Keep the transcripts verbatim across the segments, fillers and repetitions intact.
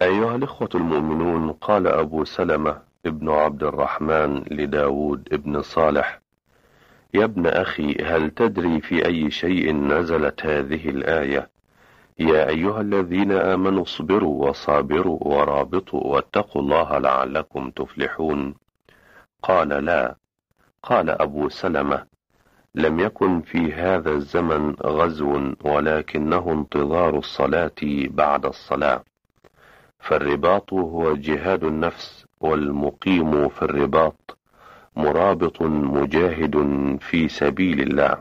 أيها الإخوة المؤمنون، قال أبو سلمة ابن عبد الرحمن لداود ابن صالح: يا ابن أخي، هل تدري في أي شيء نزلت هذه الآية؟ يا أيها الذين آمنوا اصبروا وصابروا ورابطوا واتقوا الله لعلكم تفلحون. قال: لا. قال أبو سلمة: لم يكن في هذا الزمن غزو، ولكنه انتظار الصلاة بعد الصلاة، فالرباط هو جهاد النفس، والمقيم في الرباط مرابط مجاهد في سبيل الله.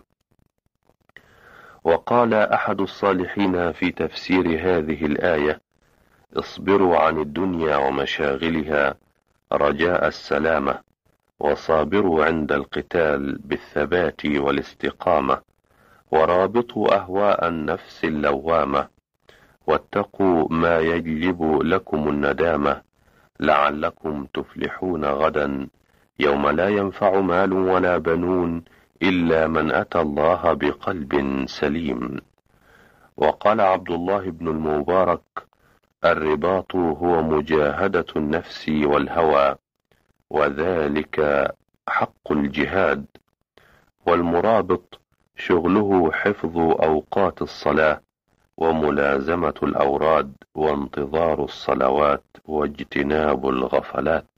وقال أحد الصالحين في تفسير هذه الآية: اصبروا عن الدنيا ومشاغلها رجاء السلامة، وصابروا عند القتال بالثبات والاستقامة، ورابطوا أهواء النفس اللوامة، واتقوا ما يجلب لكم الندامة لعلكم تفلحون غدا يوم لا ينفع مال ولا بنون إلا من أتى الله بقلب سليم. وقال عبد الله بن المبارك: الرباط هو مجاهدة النفس والهوى، وذلك حق الجهاد، والمرابط شغله حفظ أوقات الصلاة وملازمة الأوراد وانتظار الصلوات واجتناب الغفلات.